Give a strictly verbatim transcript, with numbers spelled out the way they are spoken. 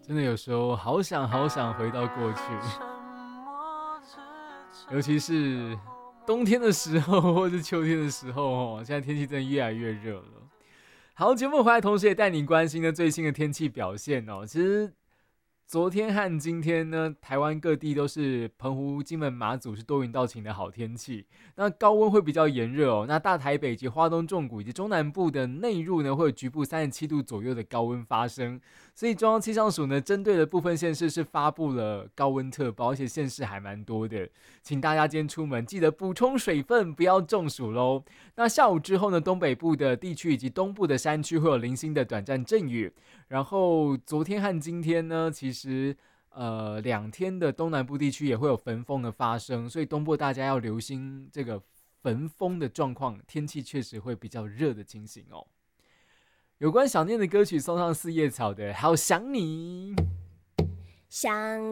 真的有时候好想好想回到过去，尤其是冬天的时候或是秋天的时候哦，现在天气真的越来越热了。好，节目回来同时也带你关心的最新的天气表现哦。其实昨天和今天呢，台湾各地都是澎湖、金门、马祖是多云到晴的好天气。那高温会比较炎热哦。那大台北及花东纵谷以及中南部的内陆呢，会有局部三十七度左右的高温发生。所以中央气象署呢，针对的部分县市是发布了高温特报，而且县市还蛮多的。请大家今天出门记得补充水分，不要中暑喽。那下午之后呢，东北部的地区以及东部的山区会有零星的短暂阵雨。然后昨天和今天呢，其实呃两天的东南部地区也会有焚风的发生，所以东部大家要留心这个焚风的状况，天气确实会比较热的情形哦。有关想念的歌曲送上四叶草的《好想你》。 想